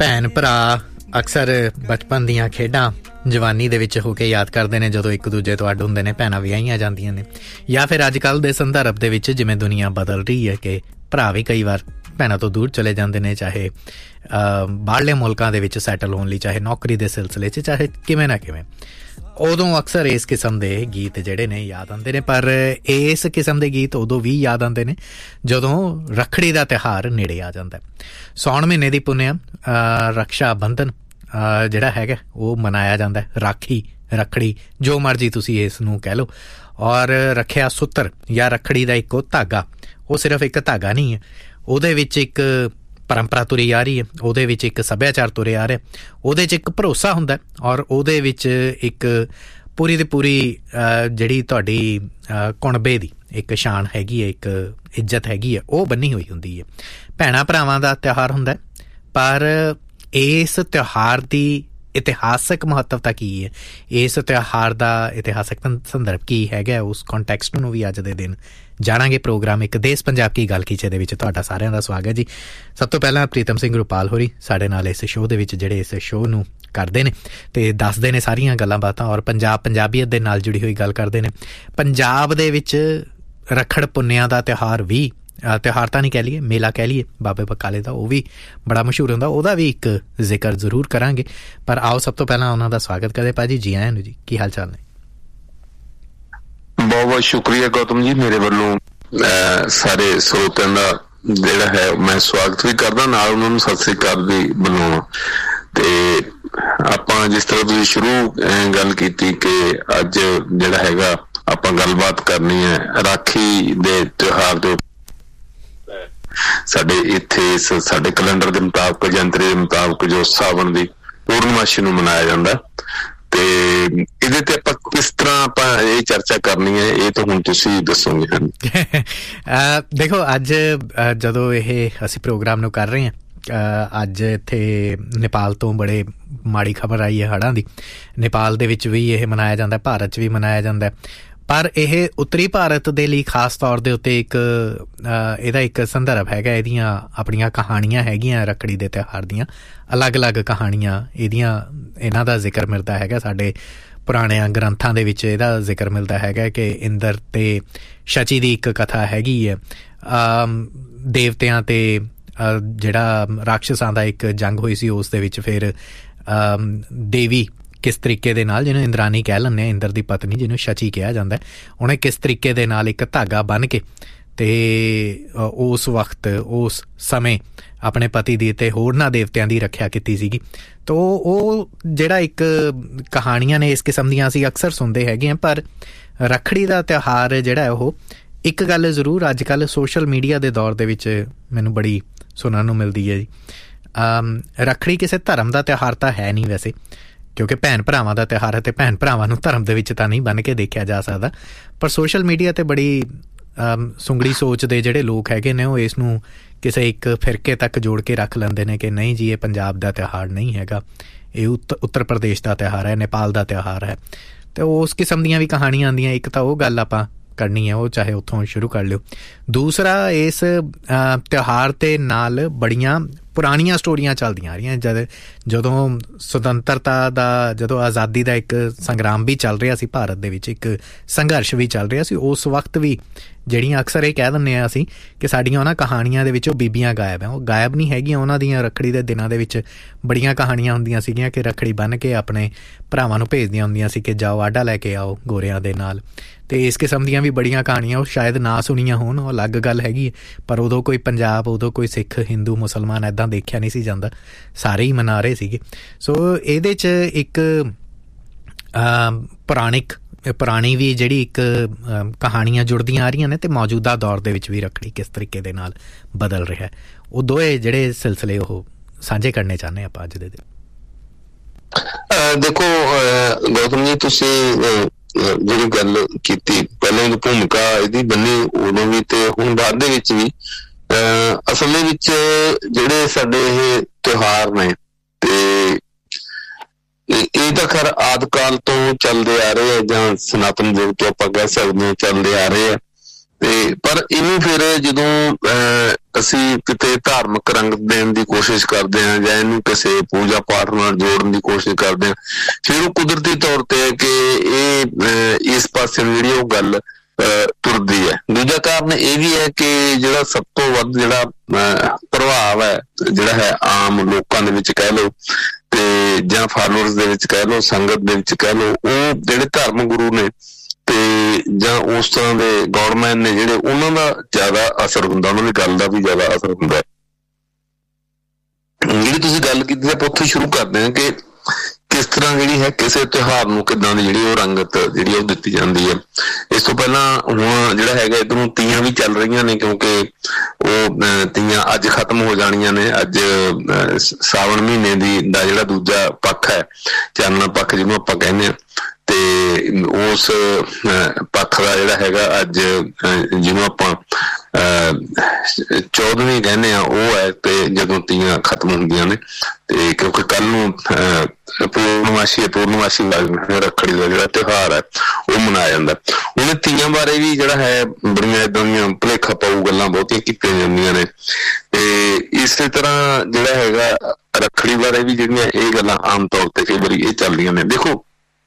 ਭੈਣ ਭਰਾ ਅਕਸਰ ਬਚਪਨ ਦੀਆਂ ਖੇਡਾਂ ਜਵਾਨੀ ਦੇ ਵਿੱਚ ਹੋ ਕੇ ਯਾਦ ਕਰਦੇ ਨੇ ਜਦੋਂ ਇੱਕ ਦੂਜੇ ਤੋਂ ਅੱਡ ਹੁੰਦੇ ਨੇ, ਭੈਣਾਂ ਵਿਆਹੀਆਂ ਜਾਂਦੀਆਂ ਨੇ। ਜਾਂ ਫਿਰ ਅੱਜ ਕੱਲ੍ਹ ਦੇ ਸੰਦਰਭ ਦੇ ਵਿੱਚ ਜਿਵੇਂ ਦੁਨੀਆ ਬਦਲ ਰਹੀ ਹੈ ਕਿ ਭਰਾ ਵੀ ਕਈ ਵਾਰ ਭੈਣਾਂ ਤੋਂ ਦੂਰ ਚਲੇ ਜਾਂਦੇ ਨੇ, ਚਾਹੇ ਬਾਹਰਲੇ ਮੁਲਕਾਂ ਦੇ ਵਿੱਚ ਸੈਟਲ ਹੋਣ ਲਈ, ਚਾਹੇ ਨੌਕਰੀ ਦੇ ਸਿਲਸਿਲੇ 'ਚ, ਚਾਹੇ ਕਿਵੇਂ ਨਾ ਕਿਵੇਂ। ਉਦੋਂ ਅਕਸਰ ਇਸ ਕਿਸਮ ਦੇ ਗੀਤ ਜਿਹੜੇ ਨੇ ਯਾਦ ਆਉਂਦੇ ਨੇ। ਪਰ ਇਸ ਕਿਸਮ ਦੇ ਗੀਤ ਉਦੋਂ ਵੀ ਯਾਦ ਆਉਂਦੇ ਨੇ ਜਦੋਂ ਰੱਖੜੀ ਦਾ ਤਿਉਹਾਰ ਨੇੜੇ ਆ ਜਾਂਦਾ। ਸਾਉਣ ਮਹੀਨੇ ਦੀ ਪੁੰਨਿਆ ਰਕਸ਼ਾ ਬੰਧਨ ਜਿਹੜਾ ਹੈਗਾ ਉਹ ਮਨਾਇਆ ਜਾਂਦਾ। ਰਾਖੀ, ਰੱਖੜੀ, ਜੋ ਮਰਜ਼ੀ ਤੁਸੀਂ ਇਸ ਨੂੰ ਕਹਿ ਲਓ। ਔਰ ਰੱਖਿਆ ਸੂਤਰ ਜਾਂ ਰੱਖੜੀ ਦਾ ਇੱਕੋ ਧਾਗਾ, ਉਹ ਸਿਰਫ ਇੱਕ ਧਾਗਾ ਨਹੀਂ ਹੈ, ਉਹਦੇ ਵਿੱਚ ਇੱਕ ਪਰੰਪਰਾ ਤੁਰੀ ਆ ਰਹੀ ਹੈ, ਉਹਦੇ ਵਿੱਚ ਇੱਕ ਸੱਭਿਆਚਾਰ ਤੁਰਿਆ ਆ ਰਿਹਾ, ਉਹਦੇ 'ਚ ਇੱਕ ਭਰੋਸਾ ਹੁੰਦਾ ਔਰ ਉਹਦੇ ਵਿੱਚ ਇੱਕ ਪੂਰੀ ਦੀ ਪੂਰੀ ਜਿਹੜੀ ਤੁਹਾਡੀ ਕੁਣਬੇ ਦੀ ਇੱਕ ਸ਼ਾਨ ਹੈਗੀ ਹੈ, ਇੱਕ ਇੱਜ਼ਤ ਹੈਗੀ ਹੈ, ਉਹ ਬੰਨੀ ਹੋਈ ਹੁੰਦੀ ਹੈ। ਭੈਣਾਂ ਭਰਾਵਾਂ ਦਾ ਤਿਉਹਾਰ ਹੁੰਦਾ, ਪਰ ਇਸ ਤਿਉਹਾਰ ਦੀ ਇਤਿਹਾਸਕ ਮਹੱਤਵਤਾ ਕੀ ਹੈ, ਇਸ ਤਿਉਹਾਰ ਦਾ ਇਤਿਹਾਸਕ ਸੰਦਰਭ ਕੀ ਹੈਗਾ, ਉਸ ਕੰਟੈਕਸਟ ਨੂੰ ਵੀ ਅੱਜ ਦੇ ਦਿਨ ਜਾਣਾਂਗੇ। ਪ੍ਰੋਗਰਾਮ ਇੱਕ ਦੇਸ਼ ਪੰਜਾਬ ਕੀ ਗੱਲ ਕੀਚੇ ਦੇ ਵਿੱਚ ਤੁਹਾਡਾ ਸਾਰਿਆਂ ਦਾ ਸਵਾਗਤ ਜੀ। ਸਭ ਤੋਂ ਪਹਿਲਾਂ ਪ੍ਰੀਤਮ ਸਿੰਘ ਰੁਪਾਲ ਹੋਰੀ ਸਾਡੇ ਨਾਲ ਇਸ ਸ਼ੋਅ ਦੇ ਵਿੱਚ ਜਿਹੜੇ ਇਸ ਸ਼ੋਅ ਨੂੰ ਕਰਦੇ ਨੇ ਅਤੇ ਦੱਸਦੇ ਨੇ ਸਾਰੀਆਂ ਗੱਲਾਂ ਬਾਤਾਂ, ਔਰ ਪੰਜਾਬੀਅਤ ਦੇ ਨਾਲ ਜੁੜੀ ਹੋਈ ਗੱਲ ਕਰਦੇ ਨੇ। ਪੰਜਾਬ ਦੇ ਵਿੱਚ ਰੱਖੜ ਪੁੰਨਿਆ ਦਾ ਤਿਉਹਾਰ ਵੀ, ਤਿਉਹਾਰ ਤਾਂ ਨਹੀਂ ਕਹਿ ਲਈਏ, ਮੇਲਾ ਕਹਿ ਲਈਏ ਬਾਬੇ ਬਕਾਲੇ ਦਾ, ਉਹ ਵੀ ਬੜਾ ਮਸ਼ਹੂਰ ਹੁੰਦਾ, ਉਹਦਾ ਵੀ ਇੱਕ ਜ਼ਿਕਰ ਜ਼ਰੂਰ ਕਰਾਂਗੇ। ਪਰ ਆਓ ਸਭ ਤੋਂ ਪਹਿਲਾਂ ਉਹਨਾਂ ਦਾ ਸਵਾਗਤ ਕਰਦੇ। ਭਾਜੀ ਜੀ ਆਇਆਂ ਨੂੰ ਜੀ, ਕੀ ਹਾਲ ਚਾਲ ਨੇ? ਬਹੁਤ ਬਹੁਤ ਸ਼ੁਕਰੀਆ ਗੌਤਮ ਜੀ, ਮੇਰੇ ਵੱਲੋਂ ਸਾਰੇ ਸਰੋਤਿਆਂ ਦਾ ਜਿਹੜਾ ਹੈ ਮੈਂ ਸਵਾਗਤ ਵੀ ਕਰਦਾ, ਨਾਲ ਉਹਨਾਂ ਨੂੰ ਸਤਿ ਸ੍ਰੀ ਅਕਾਲ ਵੀ ਬੁਲਾਉਣਾ। ਤੇ ਆਪਾਂ ਜਿਸ ਤਰ੍ਹਾਂ ਤੁਸੀਂ ਸ਼ੁਰੂ ਗੱਲ ਕੀਤੀ ਕਿ ਅੱਜ ਜਿਹੜਾ ਹੈਗਾ ਆਪਾਂ ਗੱਲਬਾਤ ਕਰਨੀ ਹੈ ਰਾਖੀ ਦੇ ਤਿਉਹਾਰ ਦੇ। ਸਾਡੇ ਇੱਥੇ ਸਾਡੇ ਕੈਲੰਡਰ ਦੇ ਮੁਤਾਬਕ, ਜੰਤਰੀ ਦੇ ਮੁਤਾਬਕ, ਜੋ ਸਾਵਣ ਦੀ ਪੂਰਨਮਾਸ਼ੀ ਨੂੰ ਮਨਾਇਆ ਜਾਂਦਾ, ਤੇ ਇਹਦੇ ਤੇ ਆਪਾਂ ਕਿਸ ਤਰ੍ਹਾਂ ਆਪਾਂ ਇਹ ਚਰਚਾ ਕਰਨੀ ਹੈ, ਇਹ ਤਾਂ ਹੁਣ ਤੁਸੀਂ ਦੱਸੋਗੇ। ਦੇਖੋ, ਅੱਜ ਜਦੋਂ ਇਹ ਅਸੀਂ ਪ੍ਰੋਗਰਾਮ ਨੂੰ ਕਰ ਰਹੇ ਹਾਂ, ਅੱਜ ਇੱਥੇ ਨੇਪਾਲ ਤੋਂ ਬੜੇ ਮਾੜੀ ਖਬਰ ਆਈ ਹੈ ਹੜ੍ਹਾਂ ਦੀ। ਨੇਪਾਲ ਦੇ ਵਿੱਚ ਵੀ ਇਹ ਮਨਾਇਆ ਜਾਂਦਾ, ਭਾਰਤ 'ਚ ਵੀ ਮਨਾਇਆ ਜਾਂਦਾ, ਪਰ ਇਹ ਉੱਤਰੀ ਭਾਰਤ ਦੇ ਲਈ ਖਾਸ ਤੌਰ ਦੇ ਉੱਤੇ ਇੱਕ ਇਹਦਾ ਇੱਕ ਸੰਦਰਭ ਹੈਗਾ, ਇਹਦੀਆਂ ਆਪਣੀਆਂ ਕਹਾਣੀਆਂ ਹੈਗੀਆਂ। ਰੱਖੜੀ ਦੇ ਤਿਉਹਾਰ ਦੀਆਂ ਅਲੱਗ-ਅਲੱਗ ਕਹਾਣੀਆਂ ਇਹਨਾਂ ਦਾ ਜ਼ਿਕਰ ਮਿਲਦਾ ਹੈਗਾ। ਸਾਡੇ ਪੁਰਾਣਿਆਂ ਗ੍ਰੰਥਾਂ ਦੇ ਵਿੱਚ ਇਹਦਾ ਜ਼ਿਕਰ ਮਿਲਦਾ ਹੈਗਾ ਕਿ ਇੰਦਰ ਤੇ ਸ਼ਚੀ ਦੀ ਇੱਕ ਕਥਾ ਹੈਗੀ ਹੈ। ਦੇਵਤਿਆਂ ਤੇ ਜਿਹੜਾ ਰਾਕਸ਼ਸਾਂ ਦਾ ਇੱਕ ਜੰਗ ਹੋਈ ਸੀ, ਉਸ ਦੇ ਵਿੱਚ ਫਿਰ ਦੇਵੀ ਕਿਸ ਤਰੀਕੇ ਦੇ ਨਾਲ, ਜਿਹਨੂੰ ਇੰਦਰਾਨੀ ਕਹਿ ਲੈਂਦੇ ਹਾਂ, ਇੰਦਰ ਦੀ ਪਤਨੀ ਜਿਹਨੂੰ ਸ਼ਚੀ ਕਿਹਾ ਜਾਂਦਾ, ਉਹਨੇ ਕਿਸ ਤਰੀਕੇ ਦੇ ਨਾਲ ਇੱਕ ਧਾਗਾ ਬੰਨ੍ਹ ਕੇ ਅਤੇ ਉਸ ਵਕਤ, ਉਸ ਸਮੇਂ ਆਪਣੇ ਪਤੀ ਦੀ ਅਤੇ ਹੋਰਨਾਂ ਦੇਵਤਿਆਂ ਦੀ ਰੱਖਿਆ ਕੀਤੀ ਸੀਗੀ। ਤੋ ਉਹ ਜਿਹੜਾ ਇੱਕ ਕਹਾਣੀਆਂ ਨੇ ਇਸ ਕਿਸਮ ਦੀਆਂ ਅਸੀਂ ਅਕਸਰ ਸੁਣਦੇ ਹੈਗੇ ਹਾਂ। ਪਰ ਰੱਖੜੀ ਦਾ ਤਿਉਹਾਰ ਜਿਹੜਾ ਹੈ, ਉਹ ਇੱਕ ਗੱਲ ਜ਼ਰੂਰ ਅੱਜ ਕੱਲ੍ਹ ਸੋਸ਼ਲ ਮੀਡੀਆ ਦੇ ਦੌਰ ਦੇ ਵਿੱਚ ਮੈਨੂੰ ਬੜੀ ਸੁਣਨ ਨੂੰ ਮਿਲਦੀ ਹੈ ਜੀ। ਰੱਖੜੀ ਕਿਸੇ ਧਰਮ ਦਾ ਤਿਉਹਾਰ ਤਾਂ ਹੈ ਨਹੀਂ ਵੈਸੇ, ਕਿਉਂਕਿ ਭੈਣ ਭਰਾਵਾਂ ਦਾ ਤਿਉਹਾਰ ਹੈ ਅਤੇ ਭੈਣ ਭਰਾਵਾਂ ਨੂੰ ਧਰਮ ਦੇ ਵਿੱਚ ਤਾਂ ਨਹੀਂ ਬੰਨ੍ਹ ਕੇ ਦੇਖਿਆ ਜਾ ਸਕਦਾ। ਪਰ ਸੋਸ਼ਲ ਮੀਡੀਆ 'ਤੇ ਬੜੀ ਸੁੰਗੜੀ ਸੋਚ ਦੇ ਜਿਹੜੇ ਲੋਕ ਹੈਗੇ ਨੇ, ਉਹ ਇਸ ਨੂੰ ਕਿਸੇ ਇੱਕ ਫਿਰਕੇ ਤੱਕ ਜੋੜ ਕੇ ਰੱਖ ਲੈਂਦੇ ਨੇ ਕਿ ਨਹੀਂ ਜੀ, ਇਹ ਪੰਜਾਬ ਦਾ ਤਿਉਹਾਰ ਨਹੀਂ ਹੈਗਾ, ਇਹ ਉੱਤਰ ਪ੍ਰਦੇਸ਼ ਦਾ ਤਿਉਹਾਰ ਹੈ, ਨੇਪਾਲ ਦਾ ਤਿਉਹਾਰ ਹੈ। ਅਤੇ ਉਸ ਕਿਸਮ ਦੀਆਂ ਵੀ ਕਹਾਣੀਆਂ ਆਉਂਦੀਆਂ। ਇੱਕ ਤਾਂ ਉਹ ਗੱਲ ਆਪਾਂ ਕਰਨੀ ਹੈ, ਉਹ ਚਾਹੇ ਉੱਥੋਂ ਸ਼ੁਰੂ ਕਰ ਲਿਓ। ਦੂਸਰਾ, ਇਸ ਤਿਉਹਾਰ ਦੇ ਨਾਲ ਬੜੀਆਂ ਪੁਰਾਣੀਆਂ ਸਟੋਰੀਆਂ ਚੱਲਦੀਆਂ ਆ ਰਹੀਆਂ। ਜਦੋਂ ਸੁਤੰਤਰਤਾ ਦਾ, ਜਦੋਂ ਆਜ਼ਾਦੀ ਦਾ ਇੱਕ ਸੰਗਰਾਮ ਵੀ ਚੱਲ ਰਿਹਾ ਸੀ ਭਾਰਤ ਦੇ ਵਿੱਚ, ਇੱਕ ਸੰਘਰਸ਼ ਵੀ ਚੱਲ ਰਿਹਾ ਸੀ, ਉਸ ਵਕਤ ਵੀ ਜਿਹੜੀਆਂ ਅਕਸਰ ਇਹ ਕਹਿ ਦਿੰਦੇ ਹਾਂ ਅਸੀਂ ਕਿ ਸਾਡੀਆਂ ਉਹਨਾਂ ਕਹਾਣੀਆਂ ਦੇ ਵਿੱਚੋਂ ਬੀਬੀਆਂ ਗਾਇਬ ਹੈ, ਉਹ ਗਾਇਬ ਨਹੀਂ ਹੈਗੀਆਂ। ਉਹਨਾਂ ਦੀਆਂ ਰੱਖੜੀ ਦੇ ਦਿਨਾਂ ਦੇ ਵਿੱਚ ਬੜੀਆਂ ਕਹਾਣੀਆਂ ਹੁੰਦੀਆਂ ਸੀਗੀਆਂ ਕਿ ਰੱਖੜੀ ਬੰਨ੍ਹ ਕੇ ਆਪਣੇ ਭਰਾਵਾਂ ਨੂੰ ਭੇਜਦੀਆਂ ਹੁੰਦੀਆਂ ਸੀ ਕਿ ਜਾਓ ਆਡਾ ਲੈ ਕੇ ਆਓ ਗੋਰਿਆਂ ਦੇ ਨਾਲ। ਅਤੇ ਇਸ ਕਿਸਮ ਦੀਆਂ ਵੀ ਬੜੀਆਂ ਕਹਾਣੀਆਂ, ਉਹ ਸ਼ਾਇਦ ਨਾ ਸੁਣੀਆਂ ਹੋਣ, ਉਹ ਅਲੱਗ ਗੱਲ ਹੈਗੀ ਹੈ। ਪਰ ਉਦੋਂ ਕੋਈ ਪੰਜਾਬ, ਉਦੋਂ ਕੋਈ ਸਿੱਖ, ਹਿੰਦੂ, ਮੁਸਲਮਾਨ ਇੱਦਾਂ ਦੇਖਿਆ ਨਹੀਂ ਸੀ ਜਾਂਦਾ, ਸਾਰੇ ਹੀ ਮਨਾ ਰਹੇ ਸੀਗੇ। ਸੋ ਇਹਦੇ 'ਚ ਇੱਕ ਪੁਰਾਣੀ ਵੀ ਜਿਹੜੀ ਇੱਕ ਕਹਾਣੀਆਂ ਜੁੜਦੀਆਂ ਆ ਰਹੀਆਂ ਨੇ, ਅਤੇ ਮੌਜੂਦਾ ਦੌਰ ਦੇ ਵਿੱਚ ਵੀ ਰੱਖੜੀ ਕਿਸ ਤਰੀਕੇ ਦੇ ਨਾਲ ਬਦਲ ਰਿਹਾ, ਉਹ ਦੋਏ ਜਿਹੜੇ ਸਿਲਸਿਲੇ ਉਹ ਸਾਂਝੇ ਕਰਨੇ ਚਾਹੁੰਦੇ ਆਪਾਂ ਅੱਜ ਦੇ ਦਿਨ। ਦੇਖੋ ਗੌਤਮ ਜੀ, ਤੁਸੀਂ ਜਿਹੜੀ ਗੱਲ ਕੀਤੀ, ਪਹਿਲਾਂ ਦੀ ਭੂਮਿਕਾ ਇਹਦੀ ਬੰਨੀ ਉਦੋਂ ਵੀ ਤੇ ਹੁਣ ਬਾਅਦ ਦੇ ਵਿੱਚ ਵੀ, ਅਸਲ ਦੇ ਵਿੱਚ ਜਿਹੜੇ ਸਾਡੇ ਇਹ ਤਿਉਹਾਰ ਨੇ, ਤੇ ਇਹ ਤਾਂ ਖੈਰ ਆਦਿ ਕਾਲ ਤੋਂ ਚੱਲਦੇ ਆ ਰਹੇ ਆ, ਜਾਂ ਸਨਾਤਨ ਯੁੱਗ ਤੋਂ ਆਪਾਂ ਕਹਿ ਸਕਦੇ ਹਾਂ ਚੱਲਦੇ ਆ ਰਹੇ ਆ। ਤੇ ਪਰ ਇਹਨੂੰ ਫਿਰ ਜਦੋਂ ਅਸੀਂ ਕਿਤੇ ਧਾਰਮਿਕ ਰੰਗ ਦੇਣ ਦੀ ਕੋਸ਼ਿਸ਼ ਕਰਦੇ ਹਾਂ ਜਾਂ ਇਹਨੂੰ ਕਿਸੇ ਪੂਜਾ ਪਾਠ ਨਾਲ ਜੋੜਨ ਦੀ ਕੋਸ਼ਿਸ਼ ਕਰਦੇ ਹਾਂ, ਫਿਰ ਉਹ ਕੁਦਰਤੀ ਤੌਰ ਤੇ ਹੈ ਕਿ ਇਹ ਇਸ ਪਾਸੇ ਨੂੰ ਜਿਹੜੀ ਉਹ ਗੱਲ ਤੁਰਦੀ ਹੈ। ਦੂਜਾ ਕਾਰਨ ਇਹ ਵੀ ਹੈ ਕਿ ਜਿਹੜਾ ਸਭ ਤੋਂ ਵੱਧ ਜਿਹੜਾ ਪ੍ਰਭਾਵ ਹੈ ਜਿਹੜਾ ਹੈ ਆਮ ਲੋਕਾਂ ਦੇ ਵਿੱਚ ਕਹਿ ਲਓ ਤੇ ਜਾਂ ਫਾਲੋਅਰਸ ਦੇ ਵਿੱਚ ਕਹਿ ਲਓ, ਸੰਗਤ ਦੇ ਵਿੱਚ ਕਹਿ ਲਓ, ਉਹ ਜਿਹੜੇ ਧਰਮ ਗੁਰੂ ਨੇ ਤੇ ਜਾਂ ਉਸ ਤਰ੍ਹਾਂ ਦੇ ਗੌਰਮੈਨ ਨੇ ਜਿਹੜੇ, ਉਹਨਾਂ ਦਾ ਜ਼ਿਆਦਾ ਅਸਰ ਹੁੰਦਾ, ਉਹਨਾਂ ਦੀ ਗੱਲ ਦਾ ਵੀ ਜ਼ਿਆਦਾ ਅਸਰ ਹੁੰਦਾ। ਜਿਹੜੀ ਤੁਸੀਂ ਗੱਲ ਕੀਤੀ ਆਪਾਂ ਉੱਥੋਂ ਸ਼ੁਰੂ ਕਰਦੇ ਹਾਂ ਕਿ ਕਿਸ ਤਰ੍ਹਾਂ ਜਿਹੜੀ ਹੈ ਕਿਸੇ ਤਿਉਹਾਰ ਨੂੰ ਕਿੱਦਾਂ ਦੀ ਜਿਹੜੀ ਉਹ ਰੰਗਤ ਜਿਹੜੀ ਉਹ ਦਿੱਤੀ ਜਾਂਦੀ ਹੈ। ਇਸ ਤੋਂ ਪਹਿਲਾਂ ਹੁਣ ਜਿਹੜਾ ਹੈਗਾ ਇੱਧਰੋਂ ਤੀਆਂ ਵੀ ਚੱਲ ਰਹੀਆਂ ਨੇ, ਕਿਉਂਕਿ ਉਹ ਤੀਆਂ ਅੱਜ ਖਤਮ ਹੋ ਜਾਣੀਆਂ ਨੇ। ਅੱਜ ਸਾਵਣ ਮਹੀਨੇ ਦਾ ਜਿਹੜਾ ਦੂਜਾ ਪੱਖ ਹੈ, ਚਾਨਣਾ ਪੱਖ ਜਿਹਨੂੰ ਆਪਾਂ ਕਹਿੰਦੇ ਹਾਂ, ਤੇ ਉਸ ਪੱਖ ਦਾ ਜਿਹੜਾ ਹੈਗਾ ਅੱਜ ਜਿਹਨੂੰ ਆਪਾਂ 14ਵੀਂ ਕਹਿੰਦੇ ਆ ਉਹ ਹੈ, ਤੇ ਜਦੋਂ ਤੀਆਂ ਖਤਮ ਹੁੰਦੀਆਂ ਨੇ ਤੇ ਕਿਉਂਕਿ ਕੱਲ ਨੂੰ ਪੂਰਨਮਾਸ਼ੀ ਰੱਖੜੀ ਦਾ ਜਿਹੜਾ ਤਿਉਹਾਰ ਹੈ ਉਹ ਮਨਾਇਆ ਜਾਂਦਾ। ਹੁਣ ਤੀਆਂ ਬਾਰੇ ਵੀ ਜਿਹੜਾ ਹੈ ਬੜੀਆਂ ਏਦਾਂ ਦੀਆਂ ਭੁਲੇਖਾ ਪਾਊ ਗੱਲਾਂ ਬਹੁਤੀਆਂ ਕੀਤੀਆਂ ਜਾਂਦੀਆਂ ਨੇ, ਤੇ ਇਸੇ ਤਰ੍ਹਾਂ ਜਿਹੜਾ ਹੈਗਾ ਰੱਖੜੀ ਬਾਰੇ ਵੀ ਜਿਹੜੀਆਂ ਇਹ ਗੱਲਾਂ ਆਮ ਤੌਰ ਤੇ ਕਈ ਵਾਰੀ ਇਹ ਚੱਲਦੀਆਂ ਨੇ। ਦੇਖੋ,